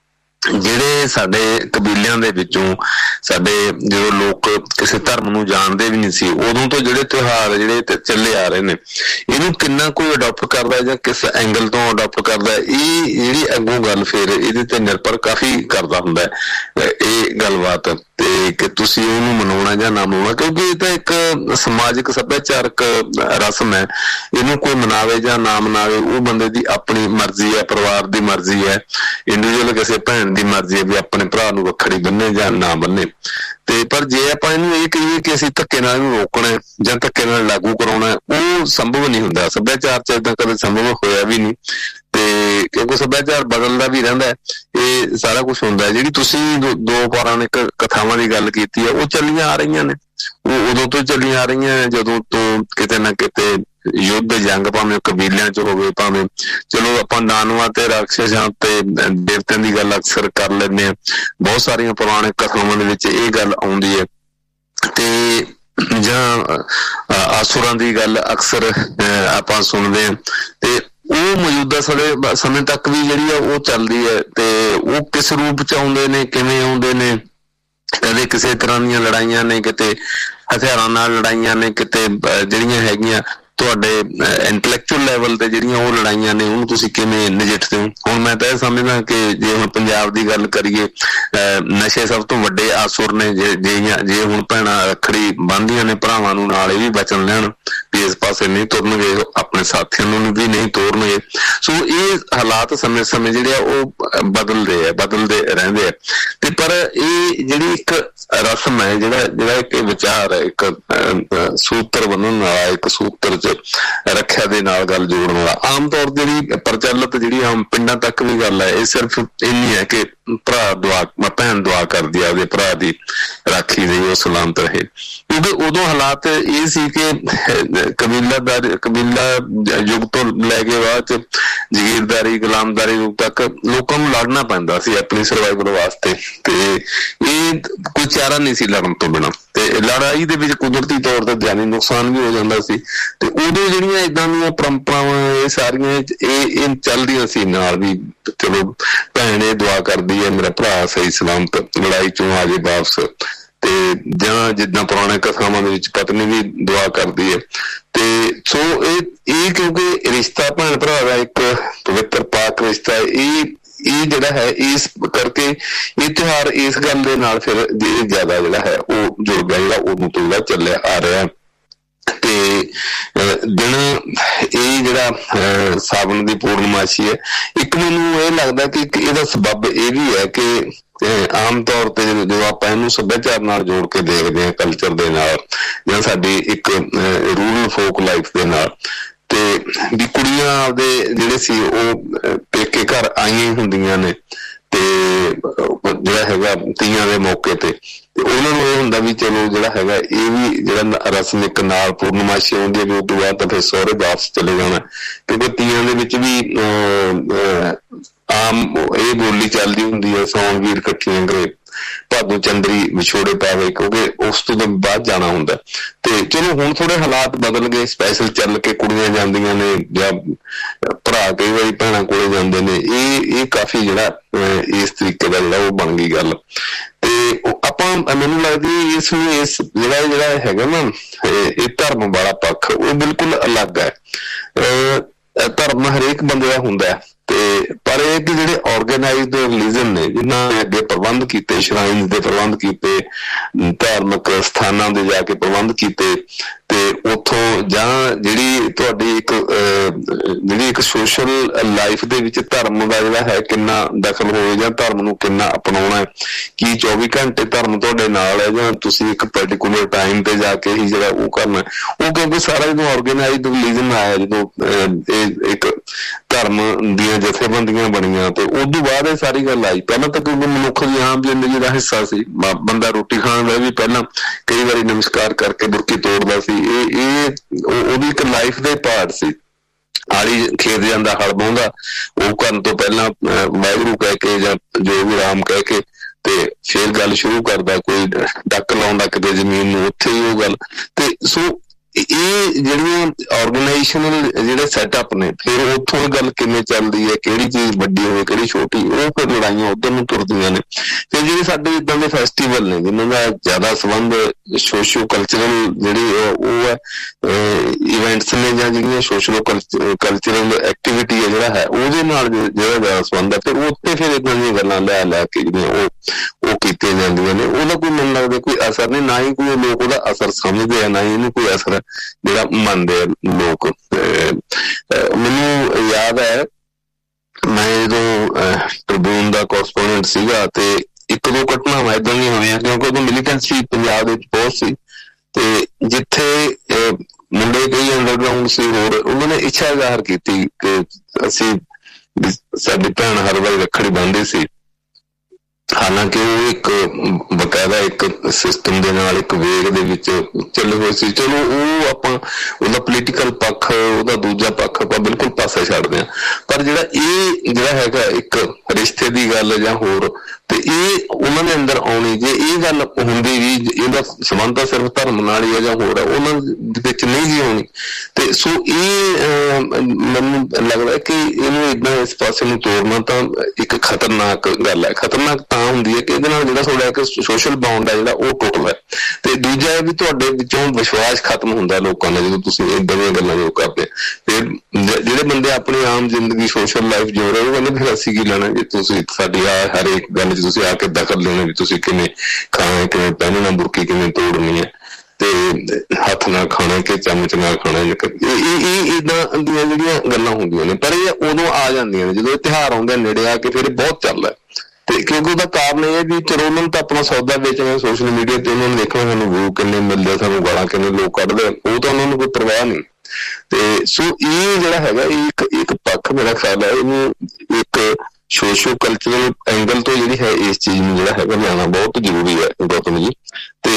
ਜਿਹੜੇ ਸਾਡੇ ਕਬੀਲਿਆਂ ਦੇ ਵਿੱਚੋਂ ਸਾਡੇ ਜਦੋਂ ਲੋਕ ਕਿਸੇ ਧਰਮ ਨੂੰ ਜਾਣਦੇ ਵੀ ਨਹੀਂ ਸੀ, ਉਦੋਂ ਤੋਂ ਜਿਹੜੇ ਤਿਉਹਾਰ ਜਿਹੜੇ ਚੱਲੇ ਆ ਰਹੇ ਨੇ, ਇਹਨੂੰ ਕਿੰਨਾ ਕੋਈ ਅਡਾਪਟ ਕਰਦਾ ਜਾਂ ਕਿਸ ਐਂਗਲ ਤੋਂ ਅਡਾਪਟ ਕਰਦਾ, ਇਹ ਜਿਹੜੀ ਅੱਗੋਂ ਗੱਲ ਫਿਰ ਇਹਦੇ ਤੇ ਨਿਰਭਰ ਕਾਫੀ ਕਰਦਾ ਹੁੰਦਾ ਇਹ ਗੱਲਬਾਤ, ਤੇ ਕਿ ਤੁਸੀਂ ਉਹਨੂੰ ਮਨਾਉਣਾ ਜਾਂ ਨਾ ਮਨਾਉਣਾ, ਕਿਉਂਕਿ ਇਹ ਤਾਂ ਇੱਕ ਸਮਾਜਿਕ ਸੱਭਿਆਚਾਰਕ ਰਸਮ ਹੈ। ਇਹਨੂੰ ਕੋਈ ਮਨਾਵੇ ਜਾਂ ਨਾ ਮਨਾਵੇ ਉਹ ਬੰਦੇ ਦੀ ਆਪਣੀ ਮਰਜ਼ੀ ਹੈ, ਪਰਿਵਾਰ ਦੀ ਮਰਜ਼ੀ ਹੈ, ਇੰਡੀਵਿਜੂਅਲ ਕਿਸੇ ਭੈਣ ਦੀ ਮਰਜ਼ੀ ਹੈ ਵੀ ਆਪਣੇ ਭਰਾ ਨੂੰ ਰੱਖੜੀ ਬੰਨੇ ਜਾਂ ਨਾ ਬੰਨੇ। ਤੇ ਪਰ ਜੇ ਆਪਾਂ ਇਹਨੂੰ ਇਹ ਕਹੀਏ ਕਿ ਅਸੀਂ ਧੱਕੇ ਨਾਲ ਇਹਨੂੰ ਰੋਕਣਾ ਜਾਂ ਧੱਕੇ ਨਾਲ ਲਾਗੂ ਕਰਾਉਣਾ, ਉਹ ਸੰਭਵ ਨਹੀਂ ਹੁੰਦਾ। ਸੱਭਿਆਚਾਰ ਚ ਏਦਾਂ ਕਦੇ ਸੰਭਵ ਹੋਇਆ ਵੀ ਨਹੀਂ, ਤੇ ਕਿਉਂਕਿ ਸੱਭਿਆਚਾਰ ਬਦਲਦਾ ਵੀ ਰਹਿੰਦਾ ਹੈ, ਇਹ ਸਾਰਾ ਕੁਛ ਹੁੰਦਾ ਹੈ। ਜਿਹੜੀ ਤੁਸੀਂ ਦੋ ਪੌਰਾਣਿਕ ਕਥਾਵਾਂ ਦੀ ਗੱਲ ਕੀਤੀ ਹੈ, ਉਹ ਚੱਲੀਆਂ ਆ ਰਹੀਆਂ ਨੇ, ਉਹ ਉਦੋਂ ਤੋਂ ਚੱਲੀਆਂ ਆ ਰਹੀਆਂ ਜਦੋਂ ਤੋਂ ਕਿਤੇ ਨਾ ਕਿਤੇ ਯੁੱਧ ਜੰਗ ਭਾਵੇਂ ਕਬੀਲਿਆਂ ਚ ਹੋਵੇ, ਭਾਵੇਂ ਚਲੋ ਆਪਾਂ ਦਾਨਵਾਂ ਤੇ ਰਾਖਸ਼ਾਂ ਤੇ ਦੇਵਤਿਆਂ ਦੀ ਗੱਲ ਅਕਸਰ ਕਰ ਲੈਂਦੇ ਹਾਂ, ਬਹੁਤ ਸਾਰੀਆਂ ਪੁਰਾਣਿਕ ਕਥਾਵਾਂ ਦੇ ਵਿੱਚ ਇਹ ਗੱਲ ਆਉਂਦੀ ਹੈ, ਤੇ ਜਾਂ ਆਸੁਰਾਂ ਦੀ ਗੱਲ ਅਕਸਰ ਆਪਾਂ ਸੁਣਦੇ ਹਾਂ, ਤੇ ਉਹ ਮੌਜੂਦਾ ਸਮੇਂ ਤੱਕ ਵੀ ਜਿਹੜੀ ਆ ਉਹ ਚੱਲਦੀ ਹੈ। ਤੇ ਉਹ ਕਿਸ ਰੂਪ ਚ ਆਉਂਦੇ ਨੇ, ਕਿਵੇਂ ਆਉਂਦੇ ਨੇ, ਕਦੇ ਕਿਸੇ ਤਰ੍ਹਾਂ ਦੀਆਂ ਲੜਾਈਆਂ ਨੇ, ਕਿਤੇ ਹਥਿਆਰਾਂ ਨਾਲ ਲੜਾਈਆਂ ਨੇ, ਕਿਤੇ ਜਿਹੜੀਆਂ ਹੈਗੀਆਂ ਤੁਹਾਡੇ ਇੰਟੈਲੈਕਚੁਅਲ ਲੈਵਲ ਤੇ ਜਿਹੜੀਆਂ ਉਹ ਲੜਾਈਆਂ ਨੇ, ਉਹਨੂੰ ਤੁਸੀਂ ਕਿਵੇਂ ਨਜਿੱਠਦੇ ਹੋ। ਹੁਣ ਮੈਂ ਤਾਂ ਇਹ ਸਮਝਦਾ ਕਿ ਜੇ ਹੁਣ ਪੰਜਾਬ ਦੀ ਗੱਲ ਕਰੀਏ, ਨਸ਼ੇ ਸਭ ਤੋਂ ਵੱਡੇ ਆਸੁਰ ਨੇ। ਜੇ ਹੁਣ ਭੈਣਾਂ ਰੱਖੜੀ ਬੰਨ੍ਹਦੀਆਂ ਨੇ ਭਰਾਵਾਂ ਨੂੰ, ਨਾਲ ਇਹ ਵੀ ਬਚਨ ਲੈਣ ਵੀ ਇਸ ਪਾਸੇ ਨਹੀਂ ਤੁਰਨਗੇ, ਆਪਣੇ ਸਾਥੀਆਂ ਨੂੰ ਵੀ ਨਹੀਂ ਤੋਰਨਗੇ। ਸੋ ਇਹ ਹਾਲਾਤ ਸਮੇਂ ਜਿਹੜੇ ਆ ਉਹ ਬਦਲਦੇ ਰਹਿੰਦੇ ਆ। ਤੇ ਪਰ ਇਹ ਜਿਹੜੀ ਇੱਕ ਰਸਮ ਹੈ, ਜਿਹੜਾ ਇੱਕ ਵਿਚਾਰ ਹੈ, ਇੱਕ ਸੂਤਰ ਬੰਨਣ ਵਾਲਾ, ਇੱਕ ਸੂਤਰ ਚ ਰੱਖਿਆ ਦੇ ਨਾਲ ਗੱਲ ਜੋੜਨ ਵਾਲਾ, ਆਮ ਤੌਰ ਤੇ ਜਿਹੜੀ ਪ੍ਰਚਲਿਤ ਜਿਹੜੀ ਆਮ ਪਿੰਡਾਂ ਤੱਕ ਵੀ ਗੱਲ ਹੈ, ਇਹ ਸਿਰਫ ਇੰਨੀ ਹੈ ਕਿ ਭੈਣ ਦੁਆ ਕਰਦੀ ਆ ਉਹਦੇ ਭਰਾ ਦੀ ਰਾਖੀ ਲਈ ਉਹ ਸਲਾਮਤ ਰਹੇ। ਕਿਉਂਕਿ ਉਦੋਂ ਹਾਲਾਤ ਇਹ ਸੀ ਕਿ ਕਬੀਲਾ ਯੁੱਗ ਤੋਂ ਲੈ ਕੇ ਬਾਅਦ ਚ ਜ਼ਗੀਰਦਾਰੀ, ਗੁਲਾਮਦਾਰੀ ਯੁੱਗ ਤੱਕ ਲੋਕਾਂ ਨੂੰ ਲੜਨਾ ਪੈਂਦਾ ਸੀ ਆਪਣੀ ਸਰਵਾਈਵਲ ਵਾਸਤੇ, ਤੇ ਇਹ ਕੋਈ ਚਾਰਾ ਨਹੀਂ ਸੀ ਲੜਨ ਤੋਂ ਬਿਨਾਂ। ਤੇ ਲੜਾਈ ਦੇ ਵਿੱਚ ਕੁਦਰਤੀ ਤੌਰ ਤੇ ਜਾਨੀ ਨੁਕਸਾਨ ਵੀ ਹੋ ਜਾਂਦਾ ਸੀ, ਤੇ ਉਦੋਂ ਜਿਹੜੀਆਂ ਏਦਾਂ ਦੀਆਂ ਪਰੰਪਰਾਵਾਂ ਇਹ ਸਾਰੀਆਂ ਇਹ ਚੱਲਦੀਆਂ ਸੀ ਨਾਲ ਵੀ। ਚਲੋ ਭੈਣ ਇਹ ਦੁਆ ਕਰਦੀ ਹੈ ਮੇਰਾ ਭਰਾ ਸਹੀ ਸਲਾਮਤ ਲੜਾਈ ਚੋਂ ਆ ਜੇ ਵਾਪਸ, ਤੇ ਜਾਂ ਜਿੱਦਾਂ ਪੁਰਾਣੇ ਕਥਾਵਾਂ ਦੇ ਵਿੱਚ ਪਤਨੀ ਵੀ ਦੁਆ ਕਰਦੀ ਹੈ। ਤੇ ਸੋ ਇਹ ਕਿਉਂਕਿ ਰਿਸ਼ਤਾ ਭੈਣ ਭਰਾ ਦਾ ਇੱਕ ਪਵਿੱਤਰ ਪਾਕ ਰਿਸ਼ਤਾ ਹੈ, ਇਹ ਜਿਹੜਾ ਹੈ ਇਸ ਕਰਕੇ ਇਹ ਤਿਉਹਾਰ ਇਸ ਗੱਲ ਦੇ ਨਾਲ ਫਿਰ ਜ਼ਿਆਦਾ ਜਿਹੜਾ ਹੈ ਉਹ ਜੁੜ ਗਿਆ, ਜਿਹੜਾ ਉਦੋਂ ਤੋਂ ਜਿਹੜਾ ਚੱਲਿਆ ਆ ਰਿਹਾ। ਤੇ ਦਿਨ ਇਹ ਜਿਹੜਾ ਸਾਵਣ ਦੀ ਪੂਰਨਮਾਸ਼ੀ ਹੈ, ਇੱਕ ਮੈਨੂੰ ਇਹ ਲੱਗਦਾ ਕਿ ਇਹਦਾ ਸਬੱਬ ਇਹ ਵੀ ਹੈ ਕਿ ਆਮ ਤੌਰ ਤੇ ਜਦੋਂ ਆਪਾਂ ਇਹਨੂੰ ਸੱਭਿਆਚਾਰ ਨਾਲ ਜੋੜ ਕੇ ਦੇਖਦੇ ਹਾਂ, ਕਲਚਰ ਦੇ ਨਾਲ ਜਾਂ ਸਾਡੀ ਇੱਕ ਰੂਰਲ ਫੋਕ ਲਾਈਫ ਦੇ ਨਾਲ, ਤੇ ਵੀ ਕੁੜੀਆਂ ਆਪਦੇ ਜਿਹੜੇ ਸੀ ਉਹ ਪੇਕੇ ਘਰ ਆਈਆਂ ਹੁੰਦੀਆਂ ਨੇ, ਤੇ ਜਿਹੜਾ ਹੈਗਾ ਤੀਆਂ ਦੇ ਮੌਕੇ ਤੇ ਉਹਨਾਂ ਨੂੰ ਇਹ ਹੁੰਦਾ ਵੀ ਚਲੋ ਜਿਹੜਾ ਹੈਗਾ ਇਹ ਵੀ ਜਿਹੜਾ ਰਸਮ ਇੱਕ ਨਾਲ ਪੂਰਨਮਾਸ਼ੀ ਆਉਂਦੀ ਹੈ ਵੀ ਉਸ ਤੋਂ ਬਾਅਦ ਤਾਂ ਫਿਰ ਸਹੁਰੇ ਵਾਪਸ ਚਲੇ ਜਾਣਾ। ਕਿਉਂਕਿ ਤੀਆਂ ਦੇ ਵਿੱਚ ਵੀ ਆਮ ਇਹ ਬੋਲੀ ਚੱਲਦੀ ਹੁੰਦੀ ਹੈ, ਸੌਣ ਵੀਰ ਇਕੱਠੀਆਂ ਕਰੇ ਭਾਦੋਂ ਚੰਦਰੀ ਵਿਛੋੜੇ ਪਾਵੇ, ਕਿਉਂਕਿ ਉਸ ਤੋਂ ਬਾਅਦ ਜਾਣਾ ਹੁੰਦਾ। ਤੇ ਚਲੋ ਹੁਣ ਥੋੜੇ ਹਾਲਾਤ ਬਦਲ ਗਏ, ਸਪੈਸ਼ਲ ਚੱਲ ਕੇ ਕੁੜੀਆਂ ਜਾਂਦੀਆਂ ਨੇ ਜਾਂ ਭਰਾ ਕਈ ਵਾਰੀ ਭੈਣਾਂ ਕੋਲੇ ਜਾਂਦੇ ਨੇ। ਇਹ ਕਾਫੀ ਜਿਹੜਾ ਇਸ ਤਰੀਕੇ ਦਾ ਜਿਹੜਾ ਉਹ ਬਣ ਗਈ ਗੱਲ। ਤੇ ਆਪਾਂ ਮੈਨੂੰ ਲੱਗਦੀ ਇਸ ਨੂੰ ਇਸ ਜਿਹੜਾ ਹੈਗਾ ਨਾ ਇਹ ਧਰਮ ਵਾਲਾ ਪੱਖ ਉਹ ਬਿਲਕੁਲ ਅਲੱਗ ਹੈ। ਧਰਮ ਹਰੇਕ ਬੰਦੇ ਦਾ ਹੁੰਦਾ ਹੈ, ਤੇ ਪਰ ਇਹ ਕਿ ਜਿਹੜੇ ਆਰਗੇਨਾਈਜ਼ਡ ਰਿਲੀਜਨ ਨੇ ਜਿਨ੍ਹਾਂ ਨੇ ਅੱਗੇ ਪ੍ਰਬੰਧ ਕੀਤੇ, ਸ਼ਰਾਈਨ ਦੇ ਪ੍ਰਬੰਧ ਕੀਤੇ, ਧਾਰਮਿਕ ਸਥਾਨਾਂ ਦੇ ਜਾ ਕੇ ਪ੍ਰਬੰਧ ਕੀਤੇ, ਤੇ ਉੱਥੋਂ ਜਾਂ ਜਿਹੜੀ ਤੁਹਾਡੀ ਇੱਕ ਸੋਸ਼ਲ ਲਾਈਫ ਦੇ ਵਿੱਚ ਧਰਮ ਦਾ ਜਿਹੜਾ ਹੈ ਕਿੰਨਾ ਦਖਲ ਹੋਵੇ ਜਾਂ ਧਰਮ ਨੂੰ ਕਿੰਨਾ ਅਪਣਾਉਣਾ ਹੈ, ਕੀ 24 ਘੰਟੇ ਧਰਮ ਤੁਹਾਡੇ ਨਾਲ ਹੈ ਜਾਂ ਤੁਸੀਂ ਇੱਕ ਪਰਟੀਕੂਲਰ ਟਾਈਮ ਤੇ ਜਾ ਕੇ ਹੀ ਜਿਹੜਾ ਉਹ ਕਰਨਾ। ਉਹ ਕਿਉਂਕਿ ਸਾਰਾ ਜਦੋਂ ਆਰਗੇਨਾਈਜ਼ਡ ਰਿਲੀਜਨ ਆਇਆ, ਜਦੋਂ ਇਹ ਇੱਕ ਧਰਮ ਦੀਆਂ ਜਥੇਬੰਦੀਆਂ ਬਣੀਆਂ, ਤੇ ਉਦੋਂ ਬਾਅਦ ਇਹ ਸਾਰੀ ਗੱਲ ਆਈ। ਪਹਿਲਾਂ ਤਾਂ ਕਿਉਂਕਿ ਮਨੁੱਖ ਦੀ ਆਮ ਜ਼ਿੰਦਗੀ ਦਾ ਹਿੱਸਾ ਸੀ, ਬੰਦਾ ਰੋਟੀ ਖਾਣ ਦਾ ਵੀ ਪਹਿਲਾਂ ਕਈ ਵਾਰੀ ਨਮਸਕਾਰ ਕਰਕੇ ਬੁਰਕੀ ਤੋੜਦਾ ਸੀ। ਇਹ ਉਹਦੀ ਇੱਕ ਲਾਈਫ ਦੇ ਪਾਰਟ ਸੀ। ਆਲੀ ਖੇਤ ਜਾਂਦਾ, ਹਲ ਵਾਹੁੰਦਾ, ਉਹ ਕਰਨ ਤੋਂ ਪਹਿਲਾਂ ਵਾਹਿਗੁਰੂ ਕਹਿ ਕੇ ਜਾਂ ਜੋ ਵੀ ਰਾਮ ਕਹਿ ਕੇ ਤੇ ਫੇਰ ਗੱਲ ਸ਼ੁਰੂ ਕਰਦਾ। ਕੋਈ ਡੱਕ ਲਾਉਂਦਾ ਕਿਤੇ ਜ਼ਮੀਨ ਨੂੰ, ਉੱਥੇ ਹੀ ਉਹ ਗੱਲ। ਤੇ ਸੋ ਇਹ ਜਿਹੜੀਆਂ ਆਰਗੇਨਾਈਜੇਸ਼ਨਲ ਜਿਹੜੇ ਸੈਟਅਪ ਨੇ, ਫਿਰ ਉੱਥੋਂ ਗੱਲ ਕਿਵੇਂ ਚੱਲਦੀ ਹੈ, ਕਿਹੜੀ ਚੀਜ਼ ਵੱਡੀ ਹੋਵੇ ਕਿਹੜੀ ਛੋਟੀ, ਉਹ ਫਿਰ ਲੜਾਈਆਂ ਉੱਧਰ ਨੂੰ ਤੁਰਦੀਆਂ ਨੇ। ਫਿਰ ਜਿਹੜੇ ਸਾਡੇ ਇੱਦਾਂ ਦੇ ਫੈਸਟੀਵਲ ਨੇ ਜਿਹਨਾਂ ਦਾ ਜ਼ਿਆਦਾ ਸੰਬੰਧ ਸੋਸ਼ੋ ਕਲਚਰਲ ਜਿਹੜੀ ਉਹ ਹੈ ਇਵੈਂਟਸ ਨੇ, ਜਾਂ ਜਿਹੜੀਆਂ ਸੋਸ਼ਲ ਕਲਚਰਲ ਐਕਟੀਵਿਟੀ ਹੈ ਜਿਹੜਾ ਹੈ ਉਹਦੇ ਨਾਲ ਜਿਹੜਾ ਜ਼ਿਆਦਾ ਸੰਬੰਧ ਹੈ, ਫਿਰ ਉੱਥੇ ਫਿਰ ਇੱਦਾਂ ਦੀਆਂ ਗੱਲਾਂ ਲੈ ਕੇ ਜਿਹੜੀਆਂ ਉਹ ਕੀਤੀਆਂ ਜਾਂਦੀਆਂ ਨੇ। ਉਹਦਾ ਕੋਈ ਮੈਨੂੰ ਲੱਗਦਾ ਕੋਈ ਅਸਰ ਨਹੀਂ, ਨਾ ਹੀ ਕੋਈ ਲੋਕ ਉਹਦਾ ਅਸਰ ਸਮਝਦੇ ਆ, ਨਾ ਹੀ ਇਹਨੂੰ ਕੋਈ ਅਸਰ ਜਿਹੜਾ ਮੰਨਦੇ ਆ ਲੋਕ। ਮੈਨੂੰ ਯਾਦ ਹੈ ਮੈਂ ਜਦੋਂ ਟ੍ਰਿਬਿਊਨ ਦਾ ਕੋਰਸਪੋਂਡੈਂਟ ਸੀਗਾ, ਤੇ ਇੱਕ ਦੋ ਘਟਨਾਵਾਂ ਏਦਾਂ ਦੀਆਂ ਹੋਈਆਂ, ਕਿਉਂਕਿ ਉਦੋਂ ਮਿਲੀਟੈਂਸੀ ਪੰਜਾਬ ਵਿੱਚ ਬਹੁਤ ਸੀ, ਤੇ ਜਿੱਥੇ ਮੁੰਡੇ ਕਈ ਅੰਡਰਗਰਾਊਂਡ ਸੀ, ਹੋਰ ਉਹਨਾਂ ਨੇ ਇੱਛਾ ਜ਼ਾਹਰ ਕੀਤੀ ਕਿ ਅਸੀਂ ਸਾਡੀ ਭੈਣ ਹਰ ਵਾਰੀ ਰੱਖੜੀ ਬੰਨ੍ਹਦੀ ਸੀ। ਹਾਲਾਂਕਿ ਉਹ ਇੱਕ ਬਕਾਇਦਾ ਇੱਕ ਸਿਸਟਮ ਦੇ ਨਾਲ ਇੱਕ ਵੇਗ ਦੇ ਵਿੱਚ ਚੱਲੇ ਹੋਏ ਸੀ। ਚਲੋ ਉਹ ਆਪਾਂ ਉਹਦਾ ਪੋਲੀਟੀਕਲ ਪੱਖ, ਉਹਦਾ ਦੂਜਾ ਪੱਖ ਆਪਾਂ ਬਿਲਕੁਲ ਪਾਸੇ ਛੱਡਦੇ ਹਾਂ। ਪਰ ਜਿਹੜਾ ਹੈਗਾ ਇੱਕ ਰਿਸ਼ਤੇ ਦੀ ਗੱਲ ਜਾਂ ਹੋਰ, ਤੇ ਇਹ ਉਹਨਾਂ ਦੇ ਅੰਦਰ ਆਉਣੀ, ਜੇ ਇਹ ਗੱਲ ਹੁੰਦੀ ਵੀ ਇਹਦਾ ਸੰਬੰਧ ਤਾਂ ਸਿਰਫ ਧਰਮ ਨਾਲ ਹੀ ਹੈ ਜਾਂ ਹੋਰ ਹੈ, ਉਹਨਾਂ ਦੇ ਵਿੱਚ ਨਹੀਂ ਜੀ ਆਉਣੀ। ਤੇ ਸੋ ਇਹ ਮੈਨੂੰ ਲੱਗਦਾ ਕਿ ਇਹਨੂੰ ਏਦਾਂ ਇਸ ਪਾਸੇ ਨੂੰ ਤੋਰਨਾ ਤਾਂ ਇੱਕ ਖਤਰਨਾਕ ਗੱਲ ਹੈ। ਖਤਰਨਾਕ ਤਾਂ ਹੁੰਦੀ ਹੈ ਕਿ ਇਹਦੇ ਨਾਲ ਜਿਹੜਾ ਤੁਹਾਡਾ ਇੱਕ ਸੋਸ਼ਲ ਬਾਉਂਡ ਹੈ ਜਿਹੜਾ ਉਹ ਟੁੱਟਦਾ। ਤੇ ਦੂਜਾ ਇਹ ਵੀ ਤੁਹਾਡੇ ਵਿੱਚੋਂ ਵਿਸ਼ਵਾਸ ਖਤਮ ਹੁੰਦਾ ਲੋਕਾਂ ਦਾ ਜਦੋਂ ਤੁਸੀਂ ਏਦਾਂ ਦੀਆਂ ਗੱਲਾਂ ਜੋ ਕਰਦੇ। ਫਿਰ ਜਿਹੜੇ ਬੰਦੇ ਆਪਣੀ ਆਮ ਜ਼ਿੰਦਗੀ ਸੋਸ਼ਲ ਲਾਈਫ ਜੋ ਰਹੇ, ਉਹ ਕਹਿੰਦੇ ਫਿਰ ਅਸੀਂ ਕੀ ਲੈਣਾ ਜੇ ਤੁਸੀਂ ਸਾਡੀ ਹਰ ਇੱਕ ਗੱਲ 'ਚ ਤੁਸੀਂ ਆ ਕੇ ਦਖਲ ਲੈਣਾ, ਵੀ ਤੁਸੀਂ ਕਿਵੇਂ ਖਾਣਾ, ਕਿਵੇਂ ਪਹਿਨਣਾ, ਬੁਰਕੀ ਕਿਵੇਂ ਤੋੜਨੀ ਹੈ, ਤੇ ਹੱਥ ਨਾਲ ਖਾਣਾ ਕਿ ਚਮਚ ਨਾਲ ਖਾਣਾ। ਇਹ ਏਦਾਂ ਦੀਆਂ ਜਿਹੜੀਆਂ ਗੱਲਾਂ ਹੁੰਦੀਆਂ ਨੇ, ਪਰ ਇਹ ਉਦੋਂ ਆ ਜਾਂਦੀਆਂ ਨੇ ਜਦੋਂ ਇਹ ਤਿਉਹਾਰ ਆਉਂਦੇ ਨੇੜੇ ਆ ਕੇ, ਫਿਰ ਇਹ ਬਹੁਤ ਚੱਲਦਾ। ਤੇ ਕਿਉਂਕਿ ਉਹਦਾ ਕਾਰਨ ਇਹ ਵੀ ਚਲੋ ਉਹਨਾਂ ਨੂੰ ਤਾਂ ਆਪਣਾ ਸੌਦਾ ਵੇਚਣਾ ਸੋਸ਼ਲ ਮੀਡੀਆ ਤੇ, ਉਹਨਾਂ ਨੂੰ ਦੇਖਣਾ ਸਾਨੂੰ ਵਿਊ ਕਿੰਨੇ ਮਿਲਦੇ, ਸਾਨੂੰ ਗਾਲਾਂ ਕਿੰਨੇ ਲੋਕ ਕੱਢਦੇ, ਉਹ ਤਾਂ ਉਹਨਾਂ ਨੂੰ ਕੋਈ ਪਰਵਾਹ ਨਹੀਂ। ਤੇ ਸੋ ਇਹ ਜਿਹੜਾ ਹੈਗਾ ਇੱਕ ਪੱਖ ਮੇਰਾ ਖਿਆਲ ਹੈ ਇਹਨੂੰ ਇੱਕ ਸੋਸ਼ੋ ਕਲਚਰਲ ਐਂਗਲ ਤੋਂ ਜਿਹੜੀ ਹੈ ਇਸ ਚੀਜ਼ ਨੂੰ ਜਿਹੜਾ ਹੈਗਾ ਲਿਆਉਣਾ ਬਹੁਤ ਜ਼ਰੂਰੀ ਹੈ ਗੌਤਮ ਜੀ। ਤੇ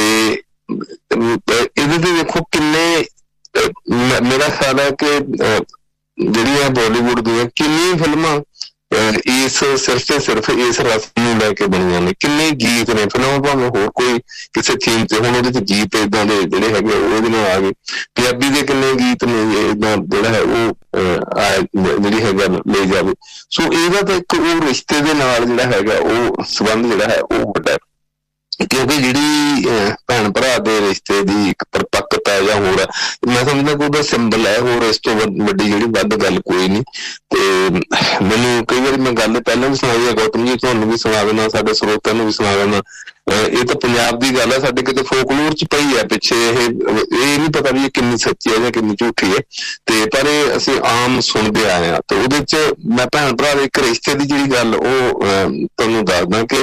ਇਹਦੇ ਤੇ ਦੇਖੋ ਕਿੰਨੇ, ਮੇਰਾ ਖਿਆਲ ਹੈ ਕਿ ਜਿਹੜੀਆਂ ਬਾਲੀਵੁੱਡ ਦੀਆਂ ਕਿੰਨੀਆਂ ਫਿਲਮਾਂ ਇਸ ਸਿਰਫ ਇਸ ਰਸਮ ਨੂੰ ਲੈ ਕੇ ਬਣੀਆਂ ਨੇ। ਕਿੰਨੇ ਗੀਤ ਨੇ ਫਿਲਮਾਂ, ਭਾਵੇਂ ਹੋਰ ਕੋਈ ਕਿਸੇ ਥੀਮ ਤੇ, ਹੁਣ ਉਹਦੇ 'ਚ ਗੀਤ ਏਦਾਂ ਦੇ ਜਿਹੜੇ ਹੈਗੇ ਉਹਦੇ ਨਾਲ ਆ ਗਏ। ਪੰਜਾਬੀ ਦੇ ਕਿੰਨੇ ਗੀਤ ਨੇ ਏਦਾਂ ਜਿਹੜਾ ਹੈ ਉਹ ਜਿਹੜੀ ਹੈ ਗੱਲ ਲੈ ਜਾਵੇ। ਸੋ ਇਹਦਾ ਤਾਂ ਇੱਕ ਉਹ ਰਿਸ਼ਤੇ ਦੇ ਨਾਲ ਜਿਹੜਾ ਹੈਗਾ ਉਹ ਸੰਬੰਧ ਜਿਹੜਾ ਹੈ ਉਹ ਵੱਡਾ, ਕਿਉਂਕਿ ਜਿਹੜੀ ਭੈਣ ਭਰਾ ਦੇ ਰਿਸ਼ਤੇ ਦੀ ਇੱਕ ਪਰਪੱਕਤਾ ਜਾਂ ਹੋਰ ਮੈਂ ਸਮਝਦਾ ਕਿ ਉਹਦਾ ਸਿੰਬਲ ਹੈ, ਹੋਰ ਇਸ ਤੋਂ ਵੱਡੀ ਜਿਹੜੀ ਵੱਧ ਗੱਲ ਕੋਈ ਨਹੀਂ। ਤੇ ਮੈਨੂੰ ਕਈ ਵਾਰੀ ਮੈਂ ਗੱਲ ਪਹਿਲਾਂ ਵੀ ਸੁਣਾਈ ਹੈ ਗੌਤਮ ਜੀ, ਤੁਹਾਨੂੰ ਵੀ ਸੁਣਾ ਦੇਣਾ, ਸਾਡੇ ਸਰੋਤਿਆਂ ਨੂੰ ਵੀ ਸੁਣਾ ਦੇਣਾ। ਇਹ ਤਾਂ ਪੰਜਾਬ ਦੀ ਗੱਲ ਹੈ, ਸਾਡੇ ਕਿਤੇ ਫੋਕਲੋਰ 'ਚ ਪਈ ਹੈ ਪਿੱਛੇ। ਇਹ ਨਹੀਂ ਪਤਾ ਵੀ ਇਹ ਕਿੰਨੀ ਸੱਚੀ ਹੈ ਜਾਂ ਕਿੰਨੀ ਝੂਠੀ ਹੈ, ਤੇ ਪਰ ਇਹ ਅਸੀਂ ਆਮ ਸੁਣਦੇ ਆਏ ਹਾਂ। ਤੇ ਉਹਦੇ 'ਚ ਮੈਂ ਭੈਣ ਭਰਾ ਦੇ ਇੱਕ ਰਿਸ਼ਤੇ ਦੀ ਜਿਹੜੀ ਗੱਲ ਉਹ ਤੁਹਾਨੂੰ ਦੱਸਦਾ ਕਿ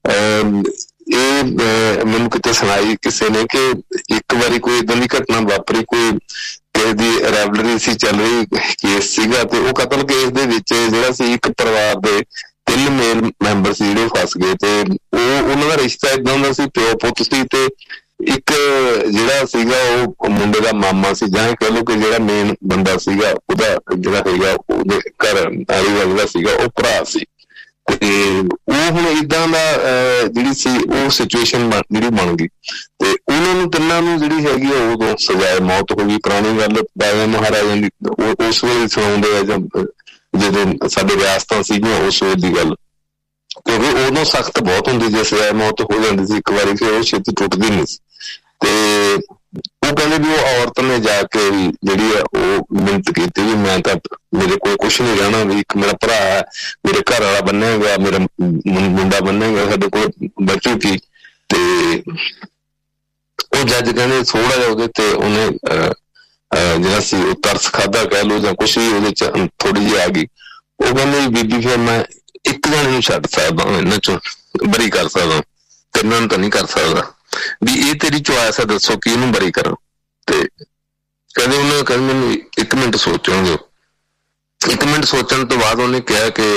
ਇਹ ਮੈਨੂੰ ਕਿਤੇ ਸੁਣਾਈ ਕਿਸੇ ਨੇ ਕਿ ਇੱਕ ਵਾਰੀ ਕੋਈ ਏਦਾਂ ਦੀ ਘਟਨਾ ਵਾਪਰੀ, ਕੋਈ ਕਿਸੇ ਦੀ ਰੈਵਲਰੀ ਸੀ ਚੱਲ ਰਹੀ, ਕੇਸ ਸੀਗਾ, ਤੇ ਉਹ ਕਤਲ ਕੇਸ ਦੇ ਵਿੱਚ ਜਿਹੜਾ ਸੀ ਇੱਕ ਪਰਿਵਾਰ ਦੇ 3 ਮੇਲ ਮੈਂਬਰ ਸੀ ਜਿਹੜੇ ਫਸ ਗਏ। ਤੇ ਉਹਨਾਂ ਦਾ ਰਿਸ਼ਤਾ ਏਦਾਂ ਹੁੰਦਾ ਸੀ, ਪਿਓ ਪੁੱਤ ਸੀ, ਤੇ ਇੱਕ ਜਿਹੜਾ ਸੀਗਾ ਉਹ ਮੁੰਡੇ ਦਾ ਮਾਮਾ ਸੀ, ਜਾਂ ਕਹਿ ਲਓ ਕਿ ਜਿਹੜਾ ਮੇਨ ਬੰਦਾ ਸੀਗਾ ਉਹਦਾ ਜਿਹੜਾ ਹੈਗਾ ਉਹਦੇ ਘਰ ਆਲੀ ਵਾਲਾ ਸੀਗਾ ਉਹ ਭਰਾ ਸੀ। ਤੇ ਉਹ ਹੁਣ ਏਦਾਂ ਦਾ ਜਿਹੜੀ ਸੀ ਉਹ ਸਿਚੁਏਸ਼ਨ ਜਿਹੜੀ ਬਣ ਗਈ ਤੇ ਉਹਨਾਂ ਨੂੰ ਤਿੰਨਾਂ ਨੂੰ ਜਿਹੜੀ ਹੈਗੀ ਆ ਉਦੋਂ ਸਜ਼ਾਏ ਮੌਤ ਹੋ ਗਈ। ਪੁਰਾਣੀ ਗੱਲ ਬਾਬਾ ਮਹਾਰਾਜਾ ਦੀ ਉਸ ਵੇਲੇ ਸੁਣਾਉਂਦੇ ਆ ਜਾਂ ਜਦੋਂ ਸਾਡੇ ਰਿਆਸਤਾਂ ਸੀਗੀਆਂ ਉਸ ਵੇਲੇ ਦੀ ਗੱਲ, ਕਿਉਂਕਿ ਉਦੋਂ ਸਖਤ ਬਹੁਤ ਹੁੰਦੀ, ਜੇ ਸਜ਼ਾਏ ਮੌਤ ਹੋ ਜਾਂਦੀ ਸੀ ਇੱਕ ਵਾਰੀ ਫਿਰ ਉਹ ਛੇਤੀ ਟੁੱਟਦੀ ਨਹੀਂ ਸੀ। ਤੇ ਉਹ ਕਹਿੰਦੇ ਵੀ ਉਹ ਔਰਤ ਨੇ ਜਾ ਕੇ ਵੀ ਜਿਹੜੀ ਆ ਉਹ ਮਿਹਨਤ ਕੀਤੀ ਵੀ ਮੈਂ ਤਾਂ ਮੇਰੇ ਕੋਲ ਕੁਛ ਨਹੀਂ ਰਹਿਣਾ, ਵੀ ਇੱਕ ਮੇਰਾ ਭਰਾ ਹੈ, ਮੇਰੇ ਘਰ ਵਾਲਾ ਬੰਨੇਗਾ, ਮੇਰਾ ਮੁੰਡਾ ਬੰਨੇਗਾ, ਸਾਡੇ ਕੋਲ ਬਚੂ ਕੀ। ਤੇ ਉਹ ਜੱਜ ਕਹਿੰਦੇ ਥੋੜਾ ਜਿਹਾ ਉਹਦੇ ਤੇ ਉਹਨੇ ਜਿਹੜਾ ਸੀ ਉਹ ਤਰਸ ਖਾਧਾ ਕਹਿ ਲਓ ਜਾਂ ਕੁਛ ਵੀ ਉਹਦੇ ਚ ਥੋੜੀ ਜਿਹੀ ਆ ਗਈ। ਉਹ ਕਹਿੰਦੇ ਬੀਬੀ ਫਿਰ ਮੈਂ ਇੱਕ ਜਣੇ ਨੂੰ ਛੱਡ ਸਕਦਾ, ਇਹਨਾਂ ਚੋਂ ਬਰੀ ਕਰ ਸਕਦਾ, ਤਿੰਨਾਂ ਨੂੰ ਤਾਂ ਨਹੀਂ ਕਰ ਸਕਦਾ, ਵੀ ਇਹ ਤੇਰੀ ਚੁਆਇਸ ਹੈ, ਦੱਸੋ ਕਿ ਇਹਨੂੰ ਬਰੀ ਕਰਾਂ। ਤੇ ਕਹਿੰਦੇ ਉਹਨੇ ਕਹਿੰਦੇ ਮੈਨੂੰ 1 ਮਿੰਟ ਸੋਚਣ ਦਿਓ। 1 ਮਿੰਟ ਸੋਚਣ ਤੋਂ ਬਾਅਦ ਉਹਨੇ ਕਿਹਾ ਕਿ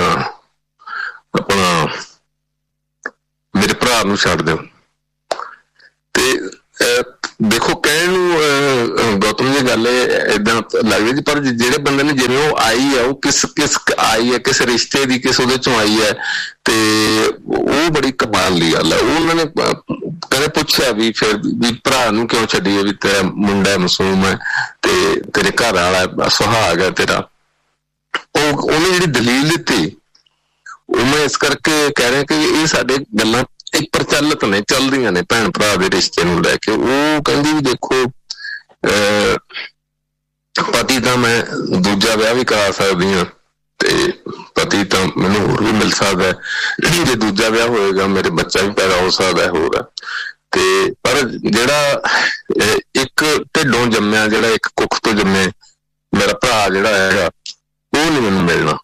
ਆਪਣਾ ਮੇਰੇ ਭਰਾ ਨੂੰ ਛੱਡ ਦਿਓ। ਤੇ ਦੇਖੋ ਕਹਿਣ ਨੂੰ ਗੌਤਮ ਜੀ ਗੱਲ ਏਦਾਂ ਲੱਗਦੀ ਜੀ, ਪਰ ਜਿਹੜੇ ਬੰਦੇ ਨੇ ਜਿਵੇਂ ਉਹ ਆਈ ਹੈ ਉਹ ਕਿਸ ਆਈ ਹੈ, ਕਿਸ ਰਿਸ਼ਤੇ ਦੀ, ਕਿਸ ਉਹਦੇ ਚੋਂ ਆਈ ਹੈ, ਤੇ ਉਹ ਬੜੀ ਕਮਾਲ ਦੀ ਗੱਲ ਹੈ। ਉਹਨਾਂ ਨੇ ਕਹਿੰਦੇ ਪੁੱਛਿਆ ਵੀ ਫਿਰ ਵੀ ਭਰਾ ਨੂੰ ਕਿਉਂ ਛੱਡੀਏ, ਵੀ ਤੇਰਾ ਮੁੰਡਾ ਮਾਸੂਮ ਹੈ ਤੇ ਤੇਰੇ ਘਰ ਵਾਲਾ ਸੁਹਾਗ ਹੈ ਤੇਰਾ। ਉਹਨੇ ਜਿਹੜੀ ਦਲੀਲ ਦਿੱਤੀ ਉਹ ਮੈਂ ਇਸ ਕਰਕੇ ਕਹਿ ਰਿਹਾ ਕਿ ਇਹ ਸਾਡੇ ਗੱਲਾਂ ਇੱਕ ਪ੍ਰਚਲਿਤ ਨੇ, ਚੱਲਦੀਆਂ ਨੇ ਭੈਣ ਭਰਾ ਦੇ ਰਿਸ਼ਤੇ ਨੂੰ ਲੈ ਕੇ। ਉਹ ਕਹਿੰਦੀ ਵੀ ਦੇਖੋ ਪਤੀ ਤਾਂ ਮੈਂ ਦੂਜਾ ਵਿਆਹ ਵੀ ਕਰਾ ਸਕਦੀ ਹਾਂ ਤੇ ਪਤੀ ਤਾਂ ਮੈਨੂੰ ਹੋਰ ਵੀ ਮਿਲ ਸਕਦਾ ਹੈ, ਜੇ ਦੂਜਾ ਵਿਆਹ ਹੋਏਗਾ ਮੇਰੇ ਬੱਚਾ ਵੀ ਪੈਦਾ ਹੋ ਸਕਦਾ ਹੋਰ। ਤੇ ਪਰ ਜਿਹੜਾ ਇੱਕ ਢਿੱਡੋਂ ਜੰਮਿਆ, ਜਿਹੜਾ ਇੱਕ ਕੁੱਖ ਤੋਂ ਜੰਮੇ ਮੇਰਾ ਭਰਾ ਜਿਹੜਾ ਹੈਗਾ ਉਹ ਨਹੀਂ ਮੈਨੂੰ ਮਿਲਣਾ।